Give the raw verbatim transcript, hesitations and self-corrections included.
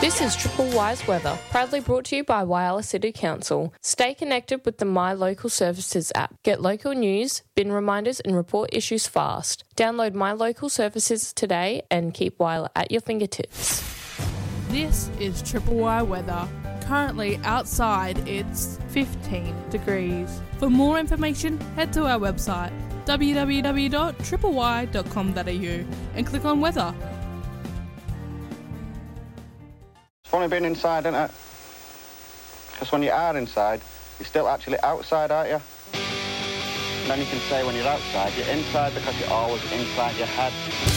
This is Triple Wise Weather, proudly brought to you by Whyalla City Council. Stay connected with the My Local Services app. Get local news, bin reminders and report issues fast. Download My Local Services today and keep Whyalla at your fingertips. This is Triple Y Weather. Currently outside it's fifteen degrees. For more information, head to our website w w w dot triple y dot com dot a u and click on weather. It's funny being inside, isn't it? Because when you are inside, you're still actually outside, aren't you? And then you can say when you're outside, you're inside because you're always inside your head.